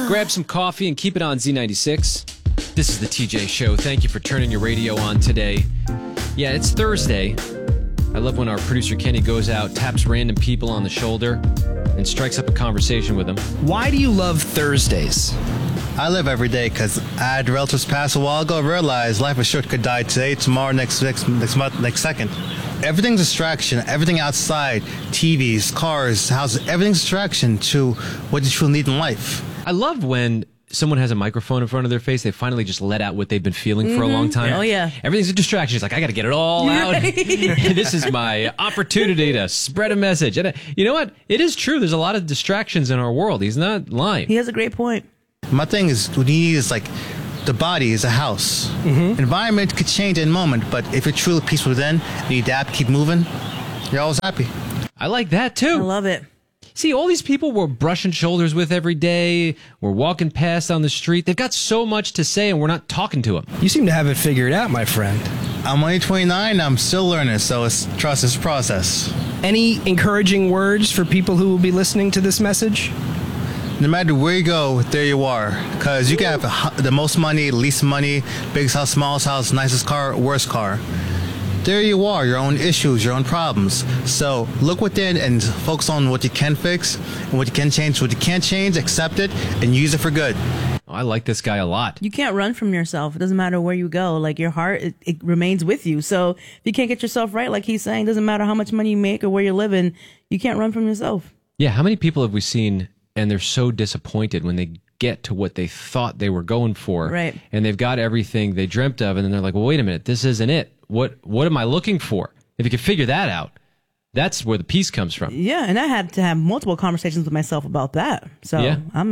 Grab some coffee and keep it on Z96. This is the TJ Show. Thank you for turning your radio on today. Yeah, it's Thursday. I love when our producer Kenny goes out, taps random people on the shoulder, and strikes up a conversation with them. Why do you love Thursdays? I live every day because I had relatives pass a while ago. I realized life is short. Could die today, tomorrow, next month, next second. Everything's a distraction. Everything outside, TVs, cars, houses, everything's a distraction to what you truly need in life. I love when someone has a microphone in front of their face, they finally just let out what they've been feeling for a long time. Oh, yeah. Everything's a distraction. It's like, I got to get it all out. This is my opportunity to spread a message. And you know what? It is true. There's a lot of distractions in our world. He's not lying. He has a great point. My thing is, what you need is like, the body is a house. Environment could change in a moment, but if you're truly peaceful within, and you adapt, keep moving, you're always happy. I like that, too. I love it. See, all these people we're brushing shoulders with every day, we're walking past on the street, they've got so much to say and we're not talking to them. You seem to have it figured out, my friend. I'm only 29, I'm still learning, so it's a process. Any encouraging words for people who will be listening to this message? No matter where you go, there you are. Because you can have the most money, least money, biggest house, smallest house, nicest car, worst car. There you are, your own issues, your own problems. So look within and focus on what you can fix and what you can change. What you can't change, accept it and use it for good. Oh, I like this guy a lot. You can't run from yourself. It doesn't matter where you go. Like, your heart, it remains with you. So if you can't get yourself right, like he's saying, doesn't matter how much money you make or where you're living, you can't run from yourself. Yeah, how many people have we seen and they're so disappointed when they get to what they thought they were going for, right? And they've got everything they dreamt of, and then they're like, well, wait a minute, this isn't it. What am I looking for? If you can figure that out, that's where the peace comes from. Yeah, and I had to have multiple conversations with myself about that. So yeah. I'm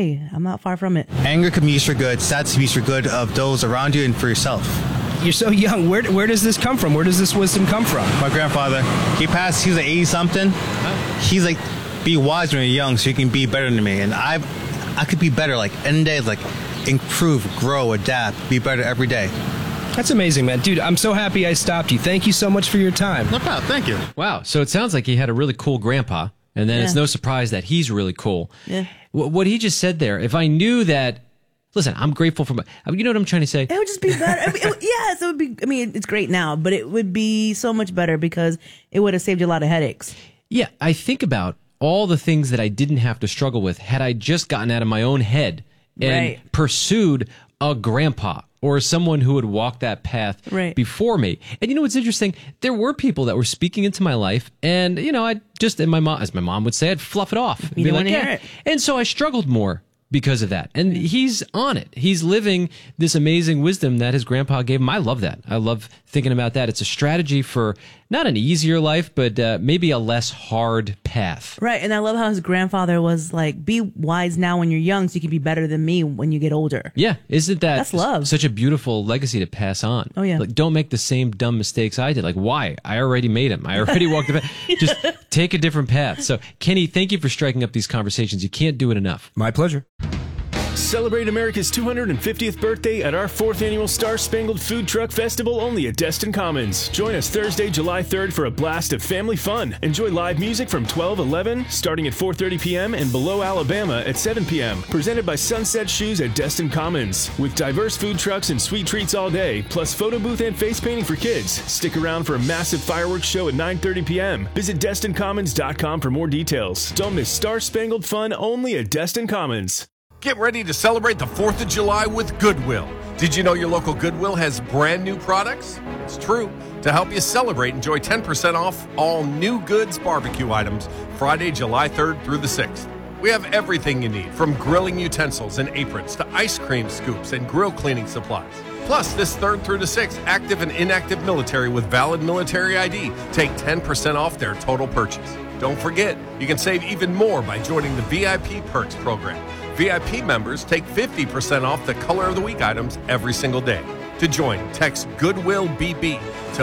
not far from it. Anger can be used for good, sadness can be used for good of those around you and for yourself. You're so young. Where does this come from? Where does this wisdom come from? My grandfather, he was like 80-something. He's like, be wise when you're young so you can be better than me. And I could be better, like, any day, like, improve, grow, adapt, be better every day. That's amazing, man. Dude, I'm so happy I stopped you. Thank you so much for your time. No problem. Thank you. Wow. So it sounds like he had a really cool grandpa, and then it's no surprise that he's really cool. Yeah. What he just said there, if I knew that, listen, I'm grateful for you know what I'm trying to say? It would just be better. Yes, it would be. I mean, it's great now, but it would be so much better because it would have saved you a lot of headaches. Yeah. I think about all the things that I didn't have to struggle with had I just gotten out of my own head and pursued a grandpa or someone who had walked that path before me. And you know what's interesting? There were people that were speaking into my life, and you know, I just, and as my mom would say, I'd fluff it off. You didn't want to hear it. And so I struggled more because of that. And he's on it. He's living this amazing wisdom that his grandpa gave him. I love that. I love thinking about that. It's a strategy for not an easier life, but maybe a less hard path. Right. And I love how his grandfather was like, be wise now when you're young so you can be better than me when you get older. Yeah. Isn't that's love? Such a beautiful legacy to pass on? Oh, yeah. Like, don't make the same dumb mistakes I did. Like, why? I already made them. I already walked the path. Just take a different path. So, Kenny, thank you for striking up these conversations. You can't do it enough. My pleasure. Celebrate America's 250th birthday at our 4th annual Star Spangled Food Truck Festival only at Destin Commons. Join us Thursday, July 3rd for a blast of family fun. Enjoy live music from 12:11, starting at 4:30 p.m. and Below Alabama at 7 p.m. Presented by Sunset Shoes at Destin Commons. With diverse food trucks and sweet treats all day, plus photo booth and face painting for kids. Stick around for a massive fireworks show at 9:30 p.m. Visit DestinCommons.com for more details. Don't miss Star Spangled fun only at Destin Commons. Get ready to celebrate the 4th of July with Goodwill. Did you know your local Goodwill has brand new products? It's true. To help you celebrate, enjoy 10% off all new goods barbecue items Friday, July 3rd through the 6th. We have everything you need, from grilling utensils and aprons to ice cream scoops and grill cleaning supplies. Plus, this 3rd through the 6th, active and inactive military with valid military ID take 10% off their total purchase. Don't forget, you can save even more by joining the VIP Perks program. VIP members take 50% off the Color of the Week items every single day. To join, text Goodwill BB to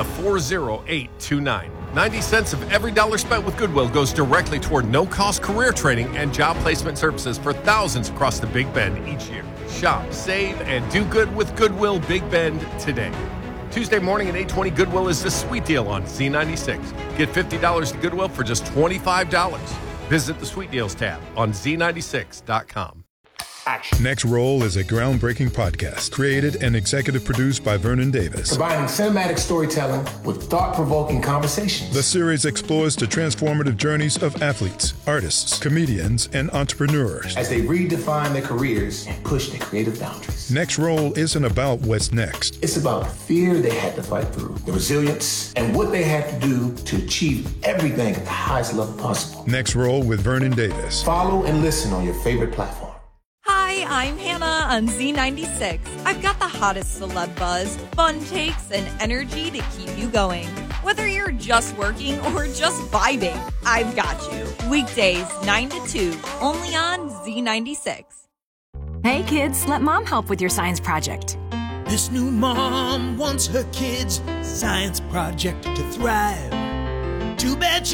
40829. 90 cents of every dollar spent with Goodwill goes directly toward no-cost career training and job placement services for thousands across the Big Bend each year. Shop, save, and do good with Goodwill Big Bend today. Tuesday morning at 8:20, Goodwill is the sweet deal on Z96. Get $50 to Goodwill for just $25. Visit the Sweet Deals tab on Z96.com. action. Next Roll is a groundbreaking podcast created and executive produced by Vernon Davis. Combining cinematic storytelling with thought-provoking conversations. The series explores the transformative journeys of athletes, artists, comedians, and entrepreneurs as they redefine their careers and push their creative boundaries. Next Roll isn't about what's next. It's about the fear they had to fight through, the resilience, and what they had to do to achieve everything at the highest level possible. Next Roll with Vernon Davis. Follow and listen on your favorite platform. Hi, I'm Hannah on Z96. I've got the hottest celeb buzz, fun takes, and energy to keep you going. Whether you're just working or just vibing, I've got you. Weekdays 9 to 2, only on Z96. Hey kids, let mom help with your science project. This new mom wants her kids' science project to thrive. Too bad she